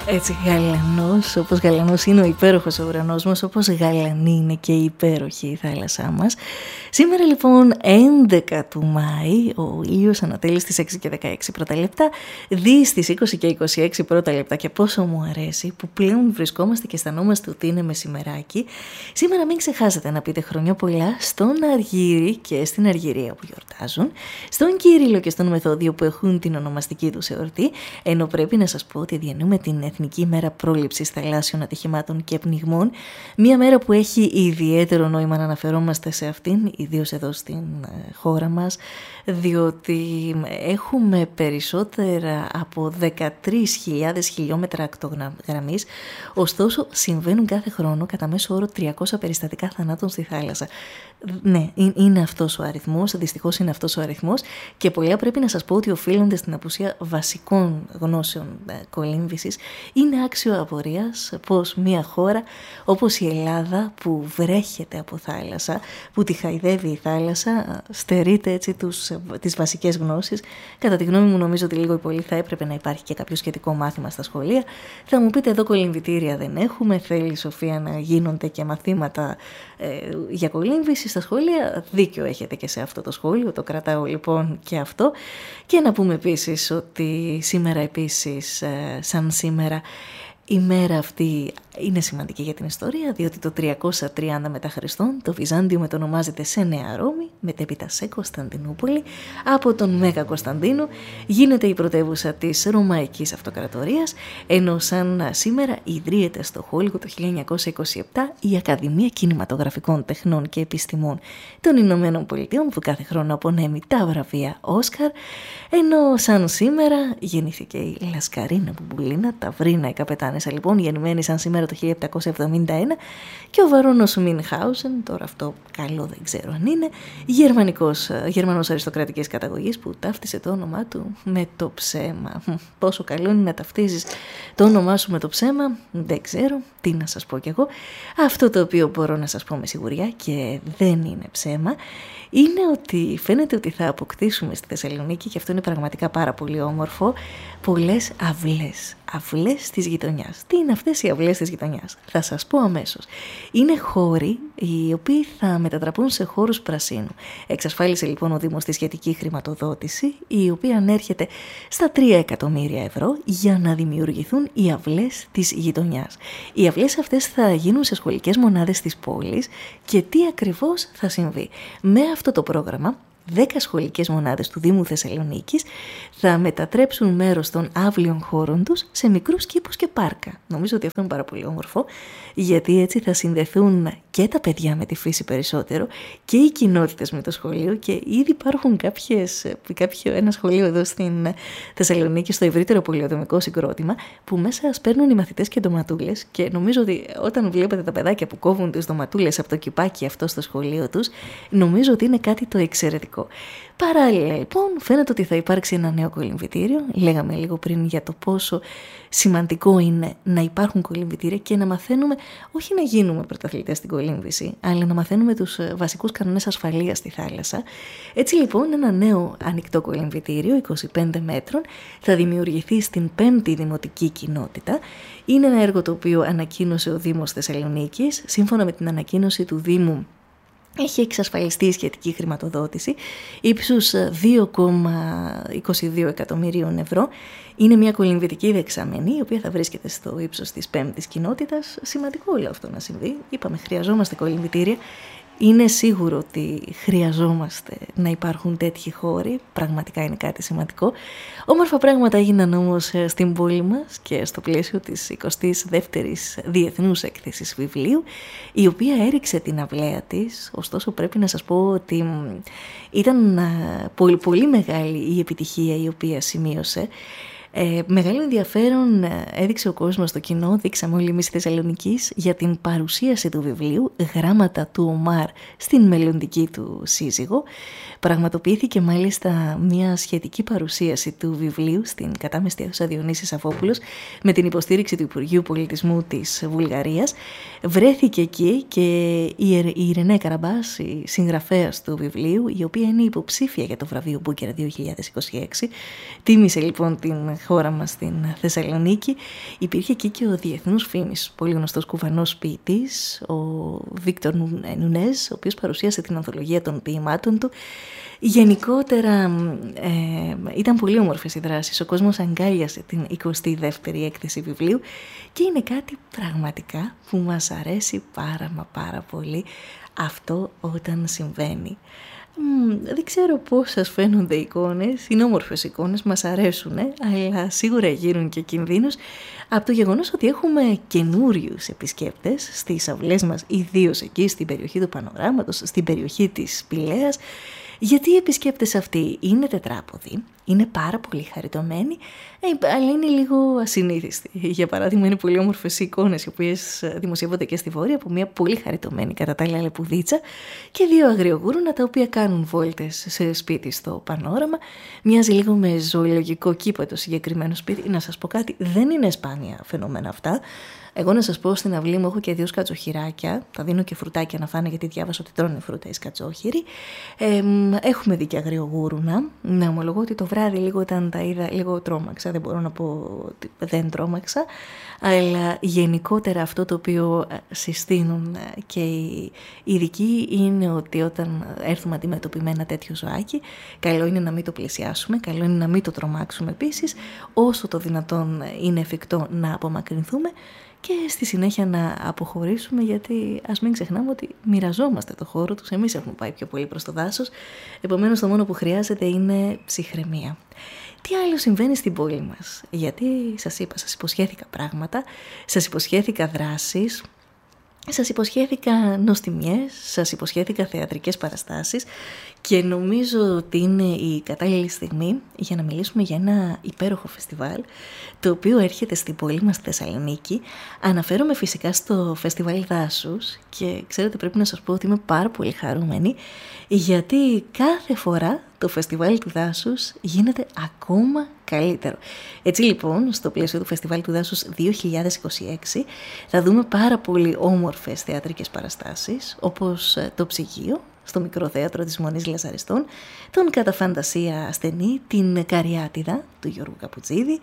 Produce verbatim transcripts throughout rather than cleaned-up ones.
Έτσι γαλανός, όπως γαλανός είναι ο υπέροχος ο ουρανός μας, όπως γαλανή είναι και η υπέροχη η θάλασσά μας. Σήμερα λοιπόν έντεκα του Μάη, ο ήλιος ανατέλει στις έξι και δεκαέξι πρώτα λεπτά, δει στις είκοσι και είκοσι έξι πρώτα λεπτά, και πόσο μου αρέσει που πλέον βρισκόμαστε και αισθανόμαστε ότι είναι μεσημεράκι. Σήμερα μην ξεχάσετε να πείτε χρόνια πολλά στον Αργύρι και στην Αργυρία που γιορτάζουν, στον Κύριλλο και στον Μεθόδιο που έχουν την ονομαστική τους εορτή, ενώ πρέπει να σας πω ότι διανύουμε την Εθνική Μέρα Πρόληψης Θαλάσσιων Ατυχημάτων και Πνιγμών, μια μέρα που έχει ιδιαίτερο νόημα να αναφερόμαστε σε αυτήν, ιδίως εδώ στην χώρα μας, διότι έχουμε περισσότερα από δεκατρείς χιλιάδες χιλιόμετρα ακτογραμμής, ωστόσο συμβαίνουν κάθε χρόνο κατά μέσο όρο τριακόσια περιστατικά θανάτων στη θάλασσα. Ναι, είναι αυτός ο αριθμός, δυστυχώς είναι αυτός ο αριθμός, και πολλά πρέπει να σας πω ότι οφείλονται στην απουσία βασικών γνώσεων κολύμβησης. Είναι άξιο απορίας πως μια χώρα όπως η Ελλάδα, που βρέχεται από θάλασσα, που τη χαϊδεύει η θάλασσα, στερείται έτσι τους, τις βασικές γνώσεις. Κατά τη γνώμη μου, νομίζω ότι λίγο ή πολύ θα έπρεπε να υπάρχει και κάποιο σχετικό μάθημα στα σχολεία. Θα μου πείτε, εδώ κολυμβητήρια δεν έχουμε, θέλει Σοφία να γίνονται και μαθήματα ε, για κολύμβηση στα σχολεία. Δίκιο έχετε και σε αυτό το σχόλιο, το κρατάω λοιπόν και αυτό. Και να πούμε επίσης ότι σήμερα επίσης, ε, σαν σήμερα, η μέρα αυτή είναι σημαντική για την ιστορία, διότι το τριακόσια τριάντα μετά Χριστόν το Βυζάντιο μετονομάζεται σε Νέα Ρώμη, μετέπειτα σε Κωνσταντινούπολη. Από τον Μέγα Κωνσταντίνο γίνεται η πρωτεύουσα της Ρωμαϊκής Αυτοκρατορίας, ενώ σαν σήμερα ιδρύεται στο Χόλιγο το χίλια εννιακόσια είκοσι επτά η Ακαδημία Κινηματογραφικών Τεχνών και Επιστημών των Ηνωμένων Πολιτειών, που κάθε χρόνο απονέμει τα βραβεία Όσκαρ, ενώ σαν σήμερα γεννήθηκε η Λασκαρίνα Μπουμπουλίνα, Ταυρίνα η καπετάνισσα λοιπόν, γεννημένη σαν σήμερα το χίλια επτακόσια εβδομήντα ένα, και ο Βαρόνος Μινχάουσεν, τώρα αυτό καλό δεν ξέρω αν είναι, γερμανικός, γερμανός αριστοκρατικής καταγωγής, που ταύτισε το όνομά του με το ψέμα. Πόσο καλό είναι να ταυτίζεις το όνομά σου με το ψέμα, δεν ξέρω, τι να σας πω κι εγώ. Αυτό το οποίο μπορώ να σας πω με σιγουριά, και δεν είναι ψέμα, είναι ότι φαίνεται ότι θα αποκτήσουμε στη Θεσσαλονίκη, και αυτό είναι πραγματικά πάρα πολύ όμορφο, πολλές αυλές. Αυλές της γειτονιάς. Τι είναι αυτές οι αυλές της γειτονιάς? Θα σας πω αμέσως. Είναι χώροι οι οποίοι θα μετατραπούν σε χώρους πρασίνου. Εξασφάλισε λοιπόν ο Δήμος τη σχετική χρηματοδότηση, η οποία ανέρχεται στα τρία εκατομμύρια ευρώ, για να δημιουργηθούν οι αυλές της γειτονιάς. Οι αυλές αυτές θα γίνουν σε σχολικές μονάδες της πόλης, και τι ακριβώς θα συμβεί? Με αυτό το πρόγραμμα, δέκα σχολικές μονάδες του Δήμου Θεσσαλονίκης θα μετατρέψουν μέρος των αύλιων χώρων τους σε μικρούς κήπους και πάρκα. Νομίζω ότι αυτό είναι πάρα πολύ όμορφο, γιατί έτσι θα συνδεθούν και τα παιδιά με τη φύση περισσότερο, και οι κοινότητες με το σχολείο, και ήδη υπάρχουν κάποιες, κάποιο, ένα σχολείο εδώ στην Θεσσαλονίκη, στο ευρύτερο πολυοδομικό συγκρότημα, που μέσα σπέρνουν οι μαθητές και ντοματούλες, και νομίζω ότι όταν βλέπετε τα παιδάκια που κόβουν τις ντοματούλες από το κυπάκι αυτό στο σχολείο τους, νομίζω ότι είναι κάτι το εξαιρετικό. Παράλληλα λοιπόν φαίνεται ότι θα υπάρξει ένα νέο κολυμβητήριο. Λέγαμε λίγο πριν για το πόσο σημαντικό είναι να υπάρχουν κολυμβητήρια και να μαθαίνουμε όχι να γίνουμε πρωταθλητές στην κολύμβηση, αλλά να μαθαίνουμε τους βασικούς κανόνες ασφαλείας στη θάλασσα. Έτσι λοιπόν ένα νέο ανοιχτό κολυμβητήριο είκοσι πέντε μέτρων θα δημιουργηθεί στην πέμπτη Δημοτική Κοινότητα. Είναι ένα έργο το οποίο ανακοίνωσε ο Δήμος Θεσσαλονίκης. Σύμφωνα με την ανακοίνωση του Δήμου, έχει εξασφαλιστεί η σχετική χρηματοδότηση ύψους δύο κόμμα είκοσι δύο εκατομμυρίων ευρώ. Είναι μια κολυμβητική δεξαμενή, η οποία θα βρίσκεται στο ύψος της πέμπτης κοινότητας. Σημαντικό όλο αυτό να συμβεί. Είπαμε, χρειαζόμαστε κολυμβητήρια. Είναι σίγουρο ότι χρειαζόμαστε να υπάρχουν τέτοιοι χώροι, πραγματικά είναι κάτι σημαντικό. Όμορφα πράγματα έγιναν όμως στην πόλη μας και στο πλαίσιο της εικοστής δεύτερης Διεθνούς Έκθεσης Βιβλίου, η οποία έριξε την αυλαία της. Ωστόσο πρέπει να σας πω ότι ήταν πολύ, πολύ μεγάλη η επιτυχία η οποία σημείωσε. Ε, μεγάλο ενδιαφέρον έδειξε ο κόσμος στο κοινό, δείξαμε όλοι εμείς της Θεσσαλονικής, για την παρουσίαση του βιβλίου «Γράμματα του Ομάρ» στην μελλοντική του σύζυγο. Πραγματοποιήθηκε μάλιστα μια σχετική παρουσίαση του βιβλίου στην κατάμεστη αίθουσα Διονύση Σαφόπουλος με την υποστήριξη του Υπουργείου Πολιτισμού της Βουλγαρίας. Βρέθηκε εκεί και η Ιρενέ Καραμπάς, η συγγραφέας του βιβλίου, η οποία είναι υποψήφια για το βραβείο Μπούκερ δύο χιλιάδες είκοσι έξι. Τίμησε λοιπόν την χώρα μας στην Θεσσαλονίκη υπήρχε εκεί και ο διεθνούς φήμης πολύ γνωστός κουβανός ποιητής, ο Βίκτορ Νουνές, ο οποίος παρουσίασε την ανθολογία των ποιημάτων του. Γενικότερα ε, ήταν πολύ όμορφες οι δράσεις, ο κόσμος αγκάλιασε την εικοστή δεύτερη έκθεση βιβλίου και είναι κάτι πραγματικά που μας αρέσει πάρα μα πάρα πολύ αυτό όταν συμβαίνει. Mm, δεν ξέρω πώς σας φαίνονται οι εικόνες, είναι όμορφες εικόνες, μας αρέσουν, αλλά σίγουρα γύρουν και κινδύνους από το γεγονός ότι έχουμε καινούριους επισκέπτες στις αυλές μας, ιδίως εκεί στην περιοχή του Πανοράματος, στην περιοχή της Πηλαίας, γιατί οι επισκέπτες αυτοί είναι τετράποδοι, είναι πάρα πολύ χαριτωμένοι, αλλά είναι λίγο ασυνήθιστοι. Για παράδειγμα, είναι πολύ όμορφες οι εικόνες οι οποίες δημοσιεύονται και στη Βόρεια από μια πολύ χαριτωμένη κατά τα άλλα λεπουδίτσα και δύο αγριογούρουνα τα οποία κάνουν βόλτες σε σπίτι στο Πανόραμα. Μοιάζει λίγο με ζωολογικό κήπο το συγκεκριμένο σπίτι. Να σας πω κάτι, δεν είναι σπάνια φαινόμενα αυτά. Εγώ να σας πω, στην αυλή μου έχω και δύο σκατσοχυράκια, τα δίνω και φρουτάκια να φάνε γιατί διάβασα ότι τρώνε φρούτα οι σκατσόχυροι. Ε, έχουμε δει και αγριογούρουνα. Να ομολογώ ότι το βράδυ λίγο όταν τα είδα λίγο τρόμαξα, δεν μπορώ να πω ότι δεν τρόμαξα, αλλά γενικότερα αυτό το οποίο συστήνουν και οι ειδικοί είναι ότι όταν έρθουμε αντιμέτωποι με ένα τέτοιο ζωάκι, καλό είναι να μην το πλησιάσουμε, καλό είναι να μην το τρομάξουμε επίσης, όσο το δυνατόν είναι εφικτό να απομακρυνθούμε και στη συνέχεια να αποχωρήσουμε, γιατί ας μην ξεχνάμε ότι μοιραζόμαστε το χώρο τους, εμείς έχουμε πάει πιο πολύ προς το δάσος, επομένως το μόνο που χρειάζεται είναι ψυχραιμία. Τι άλλο συμβαίνει στην πόλη μας, γιατί σας είπα, σας υποσχέθηκα πράγματα, σας υποσχέθηκα δράσεις, σας υποσχέθηκα νοστιμιές, σας υποσχέθηκα θεατρικές παραστάσεις και νομίζω ότι είναι η κατάλληλη στιγμή για να μιλήσουμε για ένα υπέροχο φεστιβάλ το οποίο έρχεται στην πόλη μας στη Θεσσαλονίκη. Αναφέρομαι φυσικά στο Φεστιβάλ Δάσους και ξέρετε, πρέπει να σας πω ότι είμαι πάρα πολύ χαρούμενη γιατί κάθε φορά το Φεστιβάλ του Δάσους γίνεται ακόμα καλύτερο. Έτσι λοιπόν, στο πλαίσιο του Φεστιβάλ του Δάσους δύο χιλιάδες είκοσι έξι θα δούμε πάρα πολύ όμορφες θεατρικές παραστάσεις, όπως το Ψυγείο, στο μικρό θέατρο της Μονής Λαζαριστών, τον Κατά Φαντασία Ασθενή, την Καριάτιδα του Γιώργου Καπουτζίδη,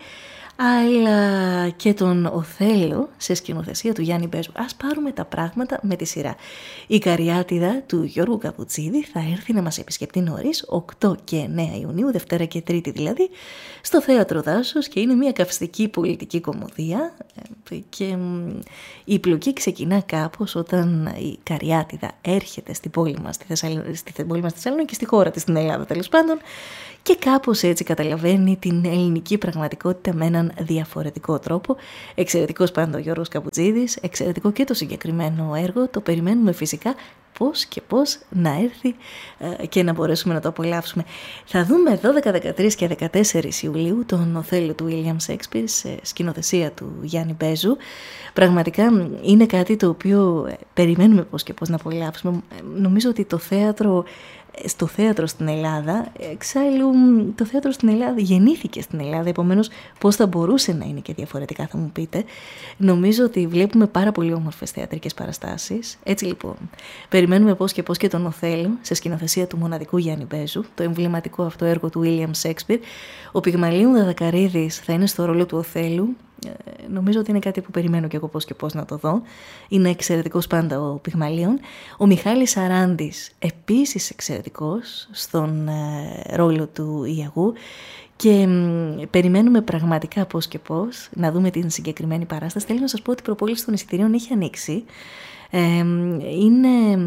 αλλά και τον Οθέλο σε σκηνοθεσία του Γιάννη Μπέζου. Ας πάρουμε τα πράγματα με τη σειρά. Η Καριάτιδα του Γιώργου Καπουτζίδη θα έρθει να μας επισκεπτεί νωρίς, οκτώ και εννέα Ιουνίου, Δευτέρα και Τρίτη δηλαδή, στο Θέατρο Δάσους και είναι μια καυστική πολιτική κωμωδία και η πλοκή ξεκινά κάπως όταν η Καριάτιδα έρχεται στην πόλη μας, στη Θεσσαλονίκη, στη πόλη μας στη Θεσσαλονίκη και στη χώρα της, στην Ελλάδα τέλος πάντων, και κάπως έτσι καταλαβαίνει την ελληνική πραγματικότητα με έναν διαφορετικό τρόπο. Εξαιρετικός πάντα ο Γιώργος Καπουτζίδης, εξαιρετικό και το συγκεκριμένο έργο, το περιμένουμε φυσικά πώς και πώς να έρθει ε, και να μπορέσουμε να το απολαύσουμε. Θα δούμε δώδεκα, δεκατρείς και δεκατέσσερις Ιουλίου τον Οθέλο του William Shakespeare σε σκηνοθεσία του Γιάννη Μπέζου. Πραγματικά είναι κάτι το οποίο περιμένουμε πώς και πώς να απολαύσουμε. Νομίζω ότι το θέατρο στο θέατρο στην Ελλάδα, εξάλλου το θέατρο στην Ελλάδα γεννήθηκε στην Ελλάδα, επομένως πώς θα μπορούσε να είναι και διαφορετικά θα μου πείτε. Νομίζω ότι βλέπουμε πάρα πολύ όμορφες θεατρικές παραστάσεις. Έτσι λοιπόν, περιμένουμε πώς και πώς και τον Οθέλο σε σκηνοθεσία του μοναδικού Γιάννη Μπέζου, το εμβληματικό αυτό έργο του William Shakespeare. Ο Πυγμαλίων Δαδακαρίδης θα είναι στο ρόλο του Οθέλου. Νομίζω ότι είναι κάτι που περιμένω και εγώ πώς και πώς να το δω. Είναι εξαιρετικός πάντα ο Πυγμαλίων. Ο Μιχάλης Σαράντης επίσης εξαιρετικός στον ε, ρόλο του Ιαγού και μ, περιμένουμε πραγματικά πώς και πώς να δούμε την συγκεκριμένη παράσταση. Θέλω να σας πω ότι η προπόληση των εισιτηρίων έχει ανοίξει. Ε, είναι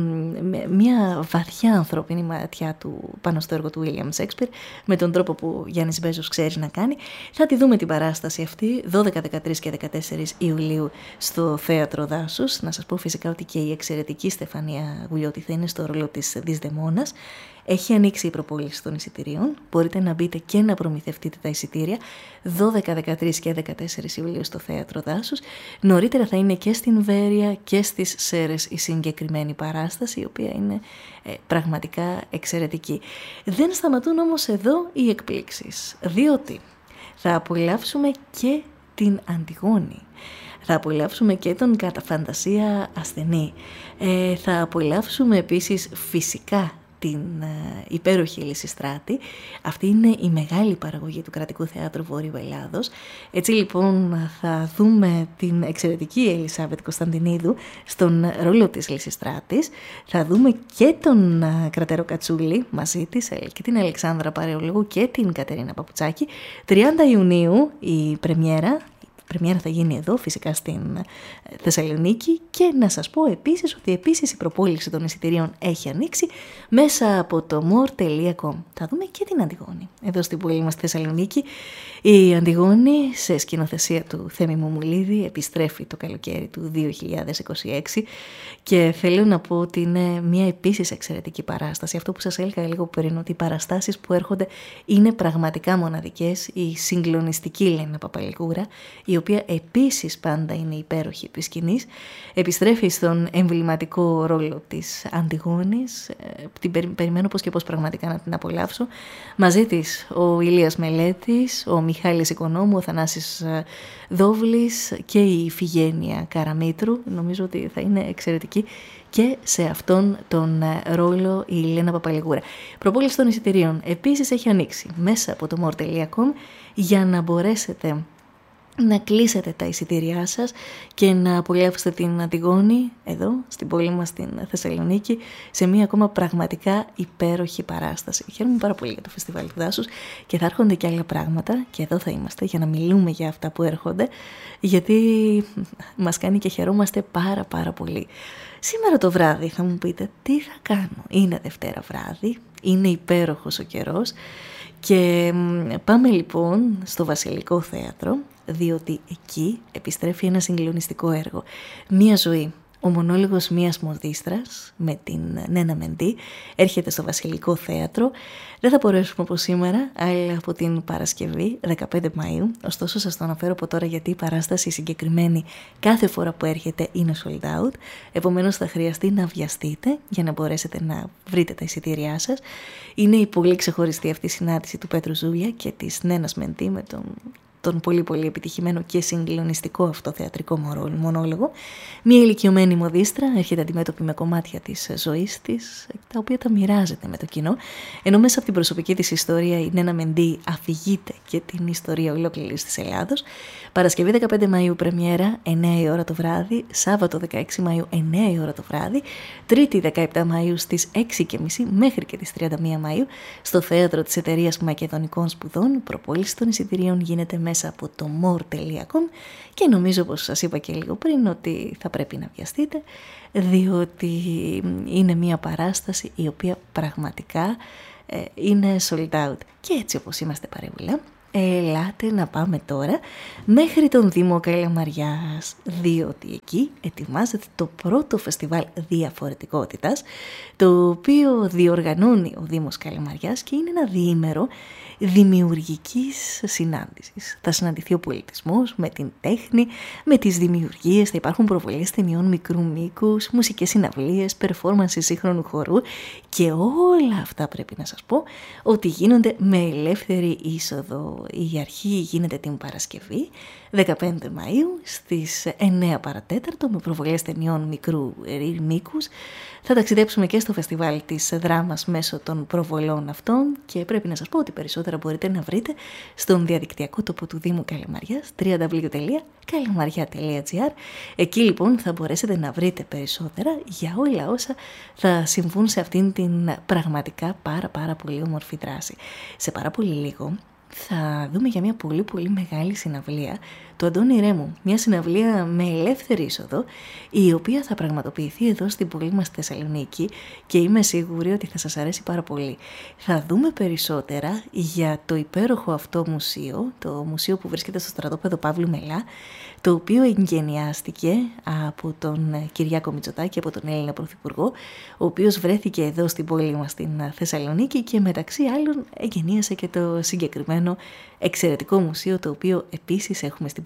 μια βαθιά ανθρώπινη ματιά του πάνω στο έργο του William Shakespeare με τον τρόπο που Γιάννης Μπέζος ξέρει να κάνει. Θα τη δούμε την παράσταση αυτή δώδεκα, δεκατρείς και δεκατέσσερις Ιουλίου στο Θέατρο Δάσους. Να σας πω φυσικά ότι και η εξαιρετική Στεφανία Γουλιώτη θα είναι στο ρόλο της Δυσδαιμόνας. Έχει ανοίξει η προπόληση των εισιτηρίων. Μπορείτε να μπείτε και να προμηθευτείτε τα εισιτήρια δώδεκα, δεκατρείς και δεκατέσσερις Ιουλίου στο Θέατρο Δάσους. Νωρίτερα θα είναι και στην Βέρεια και στις Σέρρες η συγκεκριμένη παράσταση, η οποία είναι ε, πραγματικά εξαιρετική. Δεν σταματούν όμως εδώ οι εκπλήξεις, διότι θα απολαύσουμε και την Αντιγόνη. Θα απολαύσουμε και τον Κατά Φαντασία Ασθενή. Ε, θα απολαύσουμε επίσης φυσικά την uh, υπέροχη Λυσιστράτη. Αυτή είναι η μεγάλη παραγωγή του Κρατικού Θεάτρου Βόρειου Ελλάδος. Έτσι λοιπόν θα δούμε την εξαιρετική Ελισάβετ Κωνσταντινίδου στον ρόλο της Λυσιστράτης. Θα δούμε και τον uh, Κρατερό Κατσούλη μαζί της και την Αλεξάνδρα Παρεολόγου και την Κατερίνα Παπουτσάκη. τριάντα Ιουνίου η πρεμιέρα. Η πρεμιέρα θα γίνει εδώ φυσικά στην Θεσσαλονίκη και να σας πω επίσης ότι επίσης η προπόληση των εισιτηρίων έχει ανοίξει μέσα από το more τελεία com. Θα δούμε και την Αντιγόνη εδώ στην πόλη μας στη Θεσσαλονίκη. Η Αντιγόνη σε σκηνοθεσία του Θέμη Μομουλίδη επιστρέφει το καλοκαίρι του δύο χιλιάδες είκοσι έξι και θέλω να πω ότι είναι μια επίσης εξαιρετική παράσταση. Αυτό που σας έλεγα λίγο πριν, ότι οι παραστάσεις που έρχονται είναι πραγματικά μοναδικές. Η συγκλονιστική Λένα Παπαλικούρα, η οποία επίσης πάντα είναι υπέροχη επί σκηνής, επιστρέφει στον εμβληματικό ρόλο της Αντιγόνης. Την περιμένω πώς και πώς πραγματικά να την απολαύσω. Μαζί της ο Ηλίας Μελέτης, ο Μιχάλης Οικονόμου, ο Θανάσης Δόβλης και η Ιφηγένεια Καραμήτρου. Νομίζω ότι θα είναι εξαιρετική και σε αυτόν τον ρόλο η Λένα Παπαλικούρα. Προπόληση των εισιτηρίων επίσης έχει ανοίξει μέσα από το more τελεία com για να μπορέσετε να κλείσετε τα εισιτήριά σας και να απολαύσετε την Αντιγόνη εδώ στην πόλη μας στην Θεσσαλονίκη σε μια ακόμα πραγματικά υπέροχη παράσταση. Χαίρομαι πάρα πολύ για το Φεστιβάλ του Δάσους και θα έρχονται και άλλα πράγματα και εδώ θα είμαστε για να μιλούμε για αυτά που έρχονται, γιατί μας κάνει και χαιρόμαστε πάρα πάρα πολύ. Σήμερα το βράδυ θα μου πείτε τι θα κάνω. Είναι Δευτέρα βράδυ, είναι υπέροχος ο καιρός και πάμε λοιπόν στο Βασιλικό Θέατρο, διότι εκεί επιστρέφει ένα συγκλονιστικό έργο. Μία ζωή. Ο μονόλογος μίας μοδίστρας με την Νένα Μεντή έρχεται στο Βασιλικό Θέατρο. Δεν θα μπορέσουμε από σήμερα, αλλά από την Παρασκευή δεκαπέντε Μαΐου. Ωστόσο σας το αναφέρω από τώρα γιατί η παράσταση συγκεκριμένη κάθε φορά που έρχεται είναι sold out. Επομένως θα χρειαστεί να βιαστείτε για να μπορέσετε να βρείτε τα εισιτήριά σας. Είναι η πολύ ξεχωριστή αυτή η συνάντηση του Πέτρου Ζούλια και της Νένας Μεντή με τον τον πολύ πολύ επιτυχημένο και συγκλονιστικό αυτό θεατρικό μονόλογο. Μια ηλικιωμένη μοδίστρα έρχεται αντιμέτωπη με κομμάτια της ζωής της, τα οποία τα μοιράζεται με το κοινό, ενώ μέσα από την προσωπική της ιστορία η Νένα Μεντή αφηγείται και την ιστορία ολόκληρης της Ελλάδος. Παρασκευή δεκαπέντε Μαΐου πρεμιέρα, εννιά η ώρα το βράδυ, Σάββατο δεκαέξι Μαΐου, εννιά η ώρα το βράδυ, Τρίτη δεκαεπτά Μαΐου στις έξι και μισή μέχρι και τις τριάντα μία Μαΐου, στο θέατρο της Εταιρείας Μακεδονικών Σπουδών. Προπόληση των εισιτηρίων γίνεται μέσα από το more τελεία com και νομίζω, όπως σας είπα και λίγο πριν, ότι θα πρέπει να βιαστείτε, διότι είναι μια παράσταση η οποία πραγματικά ε, είναι sold out. Και έτσι όπως είμαστε παρεούλα, ελάτε να πάμε τώρα μέχρι τον Δήμο Καλαμαριάς, διότι εκεί ετοιμάζεται το πρώτο φεστιβάλ διαφορετικότητας, το οποίο διοργανώνει ο Δήμος Καλαμαριάς και είναι ένα διήμερο δημιουργικής συνάντησης. Θα συναντηθεί ο πολιτισμός με την τέχνη, με τις δημιουργίες, θα υπάρχουν προβολές ταινιών μικρού μήκους, μουσικές συναυλίες, performance σύγχρονου χορού και όλα αυτά πρέπει να σας πω ότι γίνονται με ελεύθερη είσοδο. Η αρχή γίνεται την Παρασκευή δεκαπέντε Μαΐου στις εννιά παρατέταρτο με προβολές ταινιών μικρού μήκους. Θα ταξιδέψουμε και στο φεστιβάλ της δράμας μέσω των προβολών αυτών και πρέπει να σας πω ότι περισσότερα μπορείτε να βρείτε στον διαδικτυακό τόπο του Δήμου Καλαμαριάς double-u double-u double-u τελεία καλαμαριά τελεία τζι άρ. Εκεί λοιπόν θα μπορέσετε να βρείτε περισσότερα για όλα όσα θα συμβούν σε αυτήν την πραγματικά πάρα πάρα πολύ όμορφη δράση. Σε πάρα πολύ λίγο θα δούμε για μια πολύ πολύ μεγάλη συναυλία του Αντώνη Ρέμου. Μια συναυλία με ελεύθερη είσοδο, η οποία θα πραγματοποιηθεί εδώ στην πόλη μας στη Θεσσαλονίκη και είμαι σίγουρη ότι θα σας αρέσει πάρα πολύ. Θα δούμε περισσότερα για το υπέροχο αυτό μουσείο, το μουσείο που βρίσκεται στο στρατόπεδο Παύλου Μελά, το οποίο εγκαινιάστηκε από τον Κυριάκο Μητσοτάκη, από τον Έλληνα Πρωθυπουργό, ο οποίος βρέθηκε εδώ στην πόλη μας στην Θεσσαλονίκη και μεταξύ άλλων εγκαινίασε και το συγκεκριμένο εξαιρετικό μουσείο, το οποίο επίσης έχουμε στην πόλη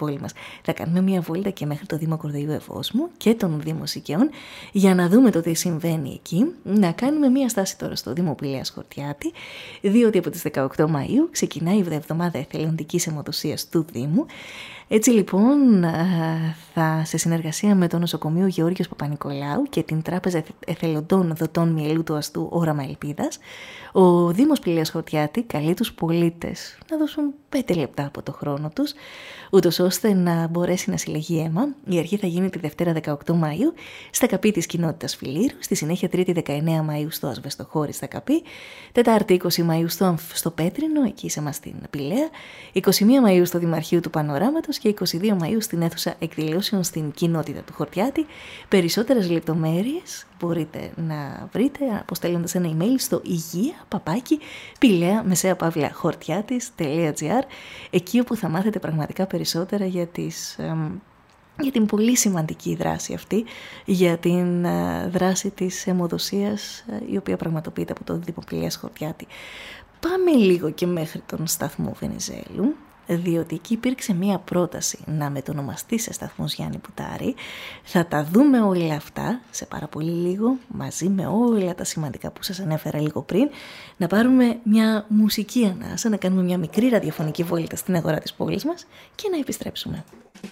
πόλη μας. Θα κάνουμε μια βόλτα και μέχρι το Δήμο Κορδελιού Ευόσμου και τον Δήμο Σικαιών για να δούμε το τι συμβαίνει εκεί. Να κάνουμε μια στάση τώρα στο Δήμο Πηλαίας Χορτιάτη, διότι από τις δεκαοκτώ Μαΐου ξεκινάει η εβδομάδα εθελοντικής αιμοδοσίας του Δήμου. Έτσι λοιπόν θα σε συνεργασία με το νοσοκομείο Γεώργιος Παπα-Νικολάου και την Τράπεζα Εθελοντών Δοτών Μυελού του Αστού Όραμα Ελπίδας, ο Δήμος Πηλαίας Χορτιάτη καλεί τους πολίτες να δώσουν πέντε λεπτά από το χρόνο τους, ούτως ώστε να μπορέσει να συλλεγεί αίμα. Η αρχή θα γίνει τη Δευτέρα δεκαοκτώ Μαΐου στα Καπή της κοινότητας Φιλήρου, στη συνέχεια Τρίτη δεκαεννέα Μαΐου στο Ασβεστοχώρι στα Καπή, Τετάρτη είκοσι Μαΐου στο, στο Πέτρινο, εκεί σε μας στην Πηλαία, είκοσι μία Μαΐου στο Δημαρχείο του Πανοράματος και είκοσι δύο Μαΐου στην αίθουσα εκδηλώσεων στην κοινότητα του Χορτιάτη. Περισσότερες λεπτομέρειες μπορείτε να βρείτε αποστέλλοντας ένα email στο υγεία παπάκι πηλαία μεσαία παύλα χορτιάτης.gr, εκεί όπου θα μάθετε πραγματικά περισσότερα για, τις, για την πολύ σημαντική δράση αυτή, για την δράση της αιμοδοσίας η οποία πραγματοποιείται από το Δήμο Πηλαίας Χορτιάτη. Πάμε λίγο και μέχρι τον σταθμό Βενιζέλου, διότι εκεί υπήρξε μία πρόταση να μετονομαστεί σε σταθμός Γιάννη Πουτάρη. Θα τα δούμε όλα αυτά σε πάρα πολύ λίγο, μαζί με όλα τα σημαντικά που σας ανέφερα λίγο πριν. Να πάρουμε μια μουσική ανάσα, να κάνουμε μια μικρή ραδιοφωνική βόλτα στην αγορά της πόλης μας και να επιστρέψουμε.